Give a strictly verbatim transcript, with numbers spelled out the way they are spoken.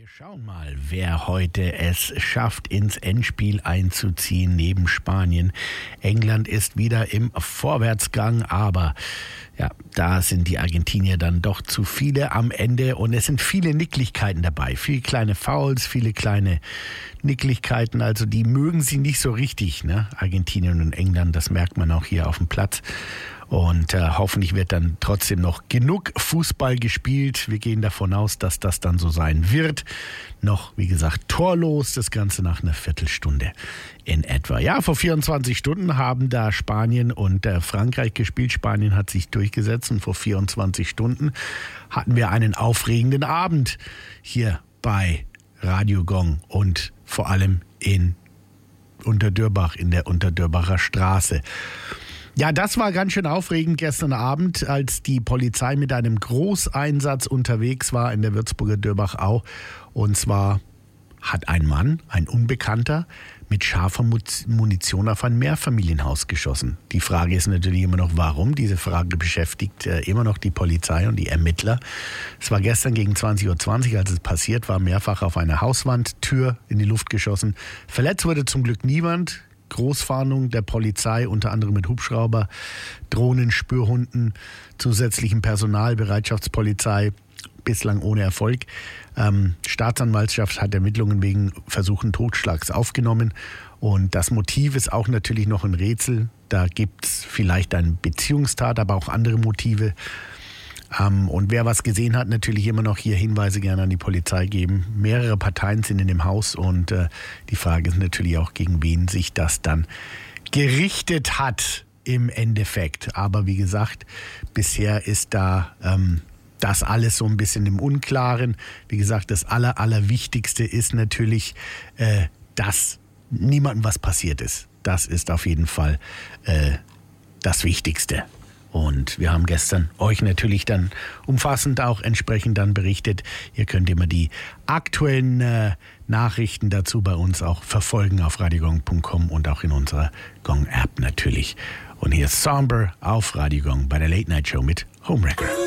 Wir schauen mal, wer heute es schafft, ins Endspiel einzuziehen neben Spanien. England ist wieder im Vorwärtsgang, aber ja, da sind die Argentinier dann doch zu viele am Ende und es sind viele Nicklichkeiten dabei. Viele kleine Fouls, viele kleine Nicklichkeiten, also die mögen sie nicht so richtig, ne? Argentinien und England, das merkt man auch hier auf dem Platz. Und äh, hoffentlich wird dann trotzdem noch genug Fußball gespielt. Wir gehen davon aus, dass das dann so sein wird. Noch, wie gesagt, torlos, das Ganze nach einer Viertelstunde in etwa. Ja, vor vierundzwanzig Stunden haben da Spanien und äh, Frankreich gespielt. Spanien hat sich durchgesetzt und vor vierundzwanzig Stunden hatten wir einen aufregenden Abend hier bei Radio Gong und vor allem in Unterdürbach, in der Unterdürbacher Straße. Ja, das war ganz schön aufregend gestern Abend, als die Polizei mit einem Großeinsatz unterwegs war in der Würzburger Dürbach-Au. Und zwar hat ein Mann, ein Unbekannter, mit scharfer Munition auf ein Mehrfamilienhaus geschossen. Die Frage ist natürlich immer noch, warum. Diese Frage beschäftigt äh, immer noch die Polizei und die Ermittler. Es war gestern gegen zwanzig Uhr zwanzig, als es passiert war, mehrfach auf eine Hauswandtür in die Luft geschossen. Verletzt wurde zum Glück niemand. Großfahndung der Polizei, unter anderem mit Hubschrauber, Drohnen, Spürhunden, zusätzlichem Personal, Bereitschaftspolizei, bislang ohne Erfolg. Ähm, Staatsanwaltschaft hat Ermittlungen wegen versuchten Totschlags aufgenommen und das Motiv ist auch natürlich noch ein Rätsel. Da gibt es vielleicht eine Beziehungstat, aber auch andere Motive. Um, und wer was gesehen hat, natürlich immer noch hier Hinweise gerne an die Polizei geben. Mehrere Parteien sind in dem Haus und äh, die Frage ist natürlich auch, gegen wen sich das dann gerichtet hat im Endeffekt. Aber wie gesagt, bisher ist da ähm, das alles so ein bisschen im Unklaren. Wie gesagt, das Aller, Allerwichtigste ist natürlich, äh, dass niemandem was passiert ist. Das ist auf jeden Fall äh, das Wichtigste. Und wir haben gestern euch natürlich dann umfassend auch entsprechend dann berichtet. Ihr könnt immer die aktuellen äh, Nachrichten dazu bei uns auch verfolgen auf radiogong punkt com und auch in unserer Gong-App natürlich. Und hier ist Somber auf Radio Gong bei der Late Night Show mit Homewrecker.